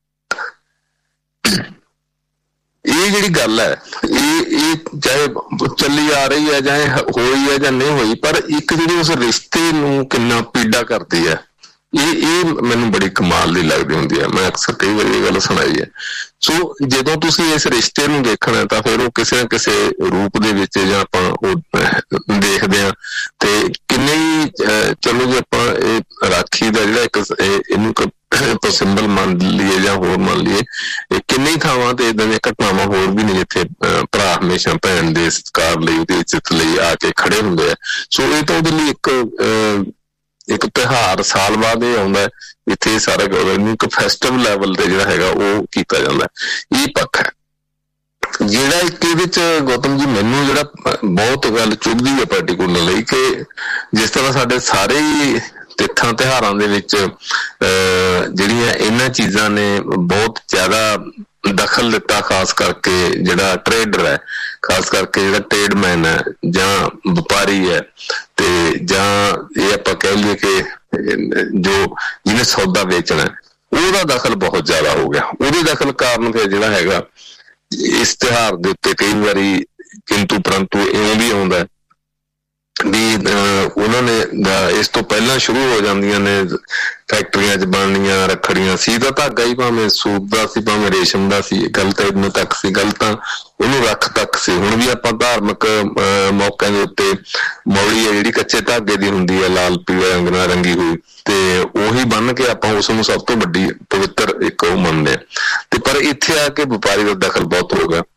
ਇਹ ਜਿਹੜੀ ਗੱਲ ਹੈ ਇਹ ਚਾਹੇ ਚੱਲੀ ਆ ਰਹੀ ਹੈ, ਚਾਹੇ ਹੋਈ ਹੈ ਜਾਂ ਨਹੀਂ ਹੋਈ, ਪਰ ਇੱਕ ਜਿਹੜੀ ਉਸ ਰਿਸ਼ਤੇ ਨੂੰ ਕਿੰਨਾ ਪੀੜਾ ਕਰਦੀ ਹੈ, ਇਹ ਮੈਨੂੰ ਬੜੀ ਕਮਾਲ ਦੀ ਲੱਗਦੀ ਹੁੰਦੀ ਹੈ। ਮੈਂ ਅਕਸਰ ਕਈ ਵਾਰੀ ਇਹ ਗੱਲ ਸੁਣਾਈ ਹੈ। ਸੋ ਜਦੋਂ ਤੁਸੀਂ ਇਸ ਰਿਸ਼ਤੇ ਨੂੰ ਦੇਖਣਾ ਤਾਂ ਫਿਰ ਉਹ ਕਿਸੇ ਨਾ ਕਿਸੇ ਰੂਪ ਦੇ ਵਿੱਚ ਜਾਂ ਆਪਾਂ ਉਹ ਦੇਖਦੇ ਹਾਂ। ਤੇ ਕਿੰਨੇ ਹੀ ਚਲੋ ਜੇ ਆਪਾਂ ਇਹ ਰਾਖੀ ਦਾ ਜਿਹੜਾ ਇੱਕ ਇਹਨੂੰ ਸਿੰਬਲ ਮੰਨ ਲਈਏ ਜਾਂ ਹੋਰ ਮੰਨ ਲਈਏ, ਕਿੰਨੀ ਥਾਵਾਂ ਤੇ ਏਦਾਂ ਦੀਆਂ ਘਟਨਾਵਾਂ ਹੋਰ ਵੀ ਨੇ ਜਿੱਥੇ ਭਰਾ ਹਮੇਸ਼ਾ ਭੈਣ ਦੇ ਸਤਿਕਾਰ ਲਈ, ਉਹਦੀ ਇੱਜ਼ਤ ਲਈ ਆ ਕੇ ਖੜੇ ਹੁੰਦੇ ਆ। ਸੋ ਇਹ ਤਾਂ ਉਹਦੇ ਲਈ ਇੱਕ ਤਿਉਹਾਰ ਸਾਲ ਬਾਅਦ ਇਹ ਆਉਂਦਾ, ਇੱਥੇ ਸਾਰਾ ਇੱਕ ਫੈਸਟੀਵਲ ਲੈਵਲ ਤੇ ਜਿਹੜਾ ਹੈਗਾ ਉਹ ਕੀਤਾ ਜਾਂਦਾ। ਇਹ ਪੱਖ ਹੈ ਜਿਹੜਾ ਇੱਕ ਇਹਦੇ ਚ ਗੌਤਮ ਜੀ ਮੈਨੂੰ ਜਿਹੜਾ ਬਹੁਤ ਗੱਲ ਚੁੱਭਦੀ ਹੈ ਪਾਰਟੀਕੂਲਰਲੀ, ਕਿ ਜਿਸ ਤਰ੍ਹਾਂ ਸਾਡੇ ਸਾਰੇ ਹੀ ਤਿੱਥਾਂ ਤਿਉਹਾਰਾਂ ਦੇ ਵਿੱਚ ਜਿਹੜੀਆਂ ਇਹਨਾਂ ਚੀਜ਼ਾਂ ਨੇ ਬਹੁਤ ਜ਼ਿਆਦਾ ਦਖਲ ਦਿੱਤਾ, ਖਾਸ ਕਰਕੇ ਜਿਹੜਾ ਟਰੇਡਰ ਹੈ, ਖਾਸ ਕਰਕੇ ਜਿਹੜਾ ਟਰੇਡਮੈਨ ਹੈ ਜਾਂ ਵਪਾਰੀ ਹੈ, ਤੇ ਜਾਂ ਇਹ ਆਪਾਂ ਕਹਿ ਲਈਏ ਕਿ ਜੋ ਜਿਹਨੇ ਸੌਦਾ ਵੇਚਣਾ ਉਹਦਾ ਦਖਲ ਬਹੁਤ ਜ਼ਿਆਦਾ ਹੋ ਗਿਆ। ਉਹਦੇ ਦਖਲ ਕਾਰਨ ਫਿਰ ਜਿਹੜਾ ਹੈਗਾ ਇਸ ਤਿਉਹਾਰ ਦੇ ਉੱਤੇ ਕਈ ਵਾਰੀ ਕਿੰਤੂ ਪਰੰਤੂ ਇਉਂ ਵੀ ਆਉਂਦਾ ਵੀ ਉਹਨਾਂ ਨੇ ਇਸ ਤੋਂ ਪਹਿਲਾਂ ਸ਼ੁਰੂ ਹੋ ਜਾਂਦੀਆਂ ਨੇ ਫੈਕਟਰੀਆਂ 'ਚ ਬਣਨੀਆਂ ਰੱਖੜੀਆਂ। ਸੀ ਤਾਂ ਧਾਗਾ ਹੀ ਭਾਵੇਂ ਸੂਤ ਦਾ ਸੀ ਭਾਵੇਂ ਰੇਸ਼ਮ ਦਾ ਸੀ, ਗੱਲ ਤਾਂ ਇੰਨੇ ਤੱਕ ਸੀ, ਗੱਲ ਤਾਂ ਉਹਨੂੰ ਰੱਖ ਤੱਕ ਸੀ। ਹੁਣ ਵੀ ਆਪਾਂ ਧਾਰਮਿਕ ਮੌਕਿਆਂ ਦੇ ਉੱਤੇ ਮੌਲੀ ਹੈ ਜਿਹੜੀ ਕੱਚੇ ਧਾਗੇ ਦੀ ਹੁੰਦੀ ਹੈ, ਲਾਲ ਪੀਲੇ ਰੰਗ ਨਾਲ ਰੰਗੀ ਹੋਈ, ਤੇ ਉਹੀ ਬੰਨ ਕੇ ਆਪਾਂ ਉਸ ਨੂੰ ਸਭ ਤੋਂ ਵੱਡੀ ਪਵਿੱਤਰ ਇੱਕ ਉਹ ਮੰਨਦੇ ਆ। ਤੇ ਪਰ ਇੱਥੇ ਆ ਕੇ ਵਪਾਰੀ ਦਾ ਦਖਲ ਬਹੁਤ ਹੋ ਗਿਆ,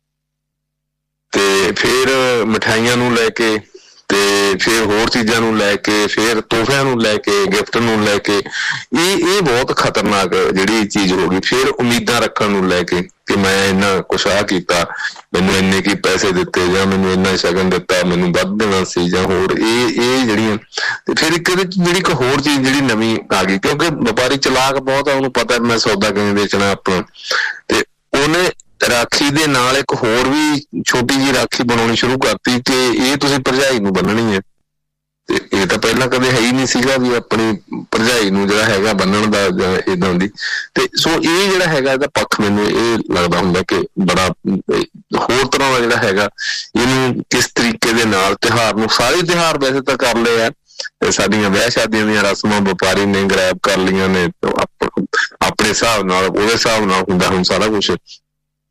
ਤੇ ਫਿਰ ਮਿਠਾਈਆਂ ਨੂੰ ਲੈ ਕੇ, ਤੇ ਫਿਰ ਹੋਰ ਚੀਜ਼ਾਂ ਨੂੰ ਲੈ ਕੇ, ਫਿਰ ਤੋਹਫਿਆਂ ਨੂੰ ਲੈ ਕੇ, ਗਿਫਟ ਨੂੰ ਲੈ ਕੇ, ਇਹ ਬਹੁਤ ਖਤਰਨਾਕ ਜਿਹੜੀ ਚੀਜ਼ ਹੋ ਗਈ। ਫਿਰ ਉਮੀਦਾਂ ਰੱਖਣ ਨੂੰ ਲੈ ਕੇ ਕਿ ਮੈਂ ਇੰਨਾ ਕੁਛ ਆਹ ਕੀਤਾ, ਮੈਨੂੰ ਇੰਨੇ ਕੀ ਪੈਸੇ ਦਿੱਤੇ, ਜਾਂ ਮੈਨੂੰ ਇੰਨਾ ਸ਼ਗਨ ਦਿੱਤਾ, ਮੈਨੂੰ ਵੱਧ ਦੇਣਾ ਸੀ, ਜਾਂ ਹੋਰ ਇਹ ਜਿਹੜੀਆਂ। ਤੇ ਫਿਰ ਇੱਕ ਇਹਦੇ ਜਿਹੜੀ ਇੱਕ ਹੋਰ ਚੀਜ਼ ਜਿਹੜੀ ਨਵੀਂ ਆ ਗਈ, ਕਿਉਂਕਿ ਵਪਾਰੀ ਚਲਾਕ ਬਹੁਤ ਆ, ਉਹਨੂੰ ਪਤਾ ਮੈਂ ਸੌਦਾ ਕਿਵੇਂ ਵੇਚਣਾ ਆਪਣਾ, ਤੇ ਉਹਨੇ ਰਾਖੀ ਦੇ ਨਾਲ ਇੱਕ ਹੋਰ ਵੀ ਛੋਟੀ ਜਿਹੀ ਰਾਖੀ ਬਣਾਉਣੀ ਸ਼ੁਰੂ ਕਰਤੀ ਕਿ ਇਹ ਤੁਸੀਂ ਭਰਜਾਈ ਨੂੰ ਬੰਨਣੀ ਹੈ। ਤੇ ਇਹ ਤਾਂ ਪਹਿਲਾਂ ਕਦੇ ਹੈ ਹੀ ਨਹੀਂ ਸੀਗਾ ਵੀ ਆਪਣੀ ਭਰਜਾਈ ਨੂੰ ਜਿਹੜਾ ਹੈਗਾ ਬੰਨਣ ਦਾ ਜਾਂ ਏਦਾਂ ਦੀ। ਤੇ ਸੋ ਇਹ ਜਿਹੜਾ ਹੈਗਾ ਇਹਦਾ ਪੱਖ ਮੈਨੂੰ ਇਹ ਲੱਗਦਾ ਹੁੰਦਾ ਕਿ ਬੜਾ ਹੋਰ ਤਰ੍ਹਾਂ ਦਾ ਜਿਹੜਾ ਹੈਗਾ, ਇਹਨੂੰ ਕਿਸ ਤਰੀਕੇ ਦੇ ਨਾਲ ਤਿਉਹਾਰ ਨੂੰ, ਸਾਰੇ ਤਿਉਹਾਰ ਵੈਸੇ ਤਾਂ ਕਰ ਲਏ ਆ, ਸਾਡੀਆਂ ਵਿਆਹ ਸ਼ਾਦੀਆਂ ਦੀਆਂ ਰਸਮਾਂ ਵਪਾਰੀ ਨੇ ਗ੍ਰੈਬ ਕਰ ਲਈਆਂ ਨੇ ਆਪਣੇ ਹਿਸਾਬ ਨਾਲ, ਉਹਦੇ ਹਿਸਾਬ ਨਾਲ ਹੁੰਦਾ ਹੁਣ ਸਾਰਾ ਕੁਛ।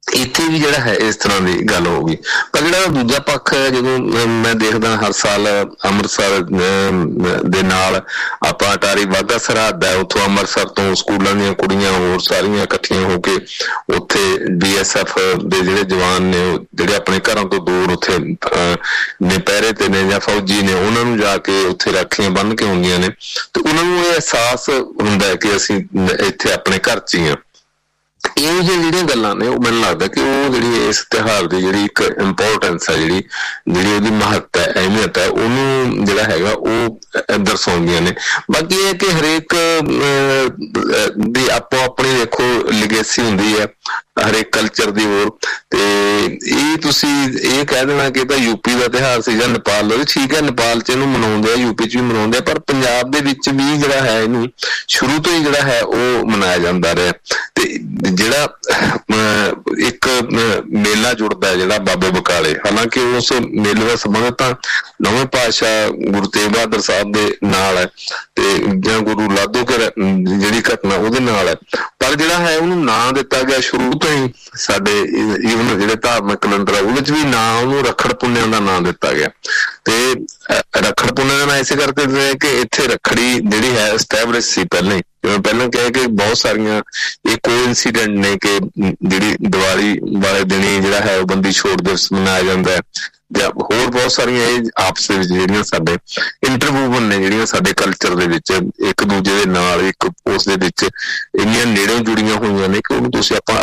ਇੱਥੇ ਵੀ ਜਿਹੜਾ ਹੈ ਇਸ ਤਰ੍ਹਾਂ ਦੀ ਗੱਲ ਹੋ ਗਈ। ਪਰ ਜਿਹੜਾ ਦੂਜਾ ਪੱਖ ਹੈ, ਜਦੋਂ ਮੈਂ ਦੇਖਦਾ ਹਰ ਸਾਲ ਅੰਮ੍ਰਿਤਸਰ ਦੇ ਨਾਲ ਆਪਾਂ ਅਟਾਰੀ ਵਾਹਗਾ ਸਰਹੱਦ ਹੈ, ਉੱਥੋਂ ਅੰਮ੍ਰਿਤਸਰ ਤੋਂ ਸਕੂਲਾਂ ਦੀਆਂ ਕੁੜੀਆਂ ਹੋਰ ਸਾਰੀਆਂ ਇਕੱਠੀਆਂ ਹੋ ਕੇ ਉੱਥੇ BSF ਦੇ ਜਿਹੜੇ ਜਵਾਨ ਨੇ, ਜਿਹੜੇ ਆਪਣੇ ਘਰਾਂ ਤੋਂ ਦੂਰ ਉੱਥੇ ਨੇ ਪਹਿਰੇ ਤੇ ਨੇ ਜਾਂ ਫੌਜੀ ਨੇ, ਉਹਨਾਂ ਨੂੰ ਜਾ ਕੇ ਉੱਥੇ ਰਾਖੀਆਂ ਬੰਨ੍ਹ ਕੇ ਆਉਂਦੀਆਂ ਨੇ, ਤੇ ਉਹਨਾਂ ਨੂੰ ਇਹ ਅਹਿਸਾਸ ਹੁੰਦਾ ਹੈ ਕਿ ਅਸੀਂ ਇੱਥੇ ਆਪਣੇ ਘਰ 'ਚ ਹੀ ਹਾਂ। ਇਹੋ ਜਿਹੀਆਂ ਜਿਹੜੀਆਂ ਗੱਲਾਂ ਨੇ, ਉਹ ਮੈਨੂੰ ਲੱਗਦਾ ਕਿ ਉਹ ਜਿਹੜੀ ਇਸ ਤਿਉਹਾਰ ਦੀ ਜਿਹੜੀ ਇੱਕ ਇੰਪੋਰਟੈਂਸ ਹੈ, ਜਿਹੜੀ ਉਹਦੀ ਮਹੱਤਤਾ ਹੈ, ਅਹਿਮੀਅਤ ਹੈ, ਉਹਨੂੰ ਜਿਹੜਾ ਹੈਗਾ ਉਹ ਦਰਸਾਉਂਦੀਆਂ ਨੇ। ਬਾਕੀ ਇਹ ਕਿ ਹਰੇਕ ਦੀ ਆਪੋ ਆਪਣੀ ਦੇਖੋ ਲਿਗੇਸੀ ਹੁੰਦੀ ਹੈ ਹਰੇਕ ਕਲਚਰ ਦੀ ਹੋਰ, ਤੇ ਇਹ ਤੁਸੀਂ ਇਹ ਕਹਿ ਦੇਣਾ ਕਿ ਇਹ ਤਾਂ UP ਦਾ ਤਿਉਹਾਰ ਸੀ ਜਾਂ ਨੇਪਾਲ ਦਾ, ਠੀਕ ਹੈ, ਨੇਪਾਲ 'ਚ ਇਹਨੂੰ ਮਨਾਉਂਦੇ ਆ, UP 'ਚ ਵੀ ਮਨਾਉਂਦੇ ਆ, ਪਰ ਪੰਜਾਬ ਦੇ ਵਿੱਚ ਵੀ ਜਿਹੜਾ ਹੈ ਇਹਨੂੰ ਸ਼ੁਰੂ ਤੋਂ ਹੀ ਜਿਹੜਾ ਹੈ ਉਹ ਮਨਾਇਆ ਜਾਂਦਾ ਰਿਹਾ। ਤੇ ਜਿਹੜਾ ਇੱਕ ਮੇਲਾ ਜੁੜਦਾ ਜਿਹੜਾ ਬਾਬੇ ਬਕਾਲੇ, ਹਾਲਾਂਕਿ ਉਸ ਮੇਲੇ ਦਾ ਸੰਬੰਧ ਤਾਂ ਨਵੇਂ ਪਾਤਸ਼ਾਹ ਗੁਰੂ ਤੇਗ ਬਹਾਦਰ ਸਾਹਿਬ ਦੇ ਨਾਲ ਹੈ ਤੇ ਜਾਂ ਗੁਰੂ ਲਾਧੋਕੇ ਜਿਹੜੀ ਘਟਨਾ ਉਹਦੇ ਨਾਲ ਹੈ, ਪਰ ਜਿਹੜਾ ਹੈ ਉਹਨੂੰ ਨਾਂ ਦਿੱਤਾ ਗਿਆ ਸ਼ੁਰੂ ਤੋਂ ਹੀ ਸਾਡੇ ਈਵਨ ਜਿਹੜੇ ਧਾਰਮਿਕ ਕੈਲੰਡਰ ਆ ਉਹਦੇ ਵਿੱਚ ਵੀ ਨਾਂ ਉਹਨੂੰ ਰੱਖੜ ਪੁੰਨਿਆਂ ਦਾ ਨਾਂ ਦਿੱਤਾ ਗਿਆ। ਤੇ ਰੱਖੜ ਪੁੰਨਿਆਂ ਦਾ ਨਾਂ ਇਸੇ ਕਰਕੇ ਕਿ ਇੱਥੇ ਰੱਖੜੀ ਜਿਹੜੀ ਹੈ ਐਸਟੈਬਲਿਸ਼ ਸੀ ਪਹਿਲਾਂ ਹੀ, ਜਿਵੇਂ ਪਹਿਲਾਂ ਕਿਹਾ ਕਿ ਬਹੁਤ ਸਾਰੀਆਂ ਇਹ ਕੋਇਨਸੀਡੈਂਟ ਨੇ ਕਿ ਜਿਹੜੀ ਦੀਵਾਲੀ ਵਾਲੇ ਦਿਨ ਹੀ ਜਿਹੜਾ ਹੈ ਉਹ ਬੰਦੀ ਛੋੜ ਦਿਵਸ ਮਨਾਇਆ ਜਾਂਦਾ ਹੈ, ਜਾਂ ਹੋਰ ਬਹੁਤ ਸਾਰੀਆਂ ਇਹ ਆਪਸ ਦੇ ਵਿੱਚ ਜਿਹੜੀਆਂ ਸਾਡੇ ਇੰਟਰਵੂਵਨ ਨੇ, ਜਿਹੜੀਆਂ ਸਾਡੇ ਕਲਚਰ ਦੇ ਵਿੱਚ ਇੱਕ ਦੂਜੇ ਦੇ ਨਾਲ ਇੱਕ ਉਸ ਦੇ ਵਿੱਚ ਇੰਨੀਆਂ ਨੇੜੇ ਜੁੜੀਆਂ ਹੋਈਆਂ ਨੇ ਕਿ ਉਹਨੂੰ ਤੁਸੀਂ ਆਪਾਂ